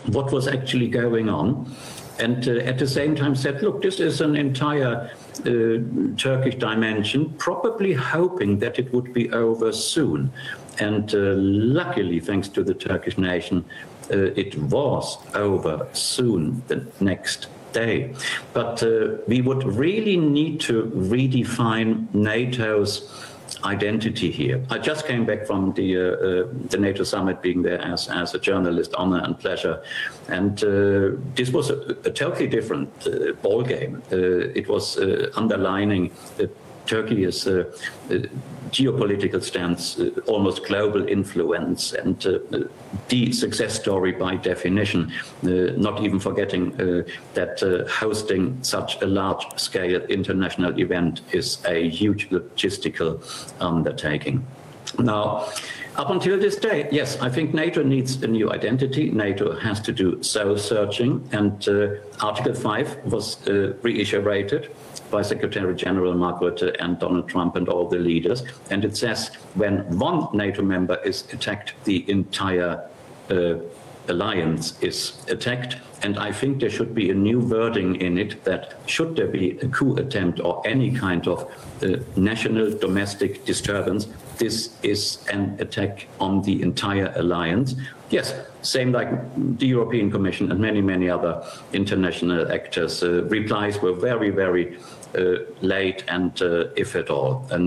what was actually going on, and at the same time said, look, this is an entire Turkish dimension, probably hoping that it would be over soon. And luckily, thanks to the Turkish nation, it was over soon the next day. But we would really need to redefine NATO's identity here. I just came back from the NATO summit, being there as a journalist, honor and pleasure, and this was a totally different ball game. It was underlining Turkey's geopolitical stance, almost global influence, and the success story by definition, not even forgetting that hosting such a large-scale international event is a huge logistical undertaking. Now, up until this day, yes, I think NATO needs a new identity. NATO has to do soul-searching, and Article 5 was reiterated by Secretary General Mark Rutte and Donald Trump and all the leaders. And it says when one NATO member is attacked, the entire alliance is attacked. And I think there should be a new wording in it that should there be a coup attempt or any kind of national domestic disturbance, this is an attack on the entire alliance. Yes, same like the European Commission and many, many other international actors. Replies were very, very late, and if at all. And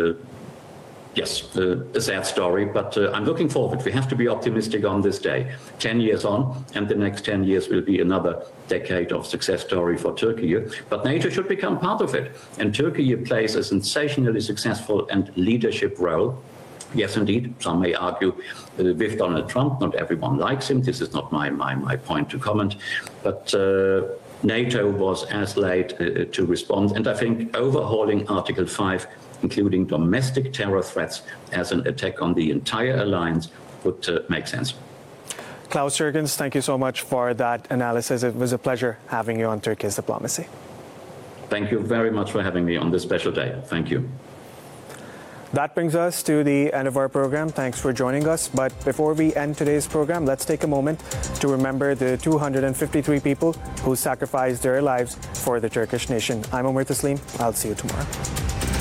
yes, a sad story, but I'm looking forward. We have to be optimistic on this day. 10 years on, and the next 10 years will be another decade of success story for Turkey. But NATO should become part of it. And Turkey plays a sensationally successful and leadership role. Yes, indeed, some may argue with Donald Trump. Not everyone likes him. This is not my point to comment. But NATO was as late to respond. And I think overhauling Article 5, including domestic terror threats as an attack on the entire alliance, would make sense. Klaus Jürgens, thank you so much for that analysis. It was a pleasure having you on Turkey's Diplomacy. Thank you very much for having me on this special day. Thank you. That brings us to the end of our program. Thanks for joining us. But before we end today's program, let's take a moment to remember the 253 people who sacrificed their lives for the Turkish nation. I'm Omar Taslim. I'll see you tomorrow.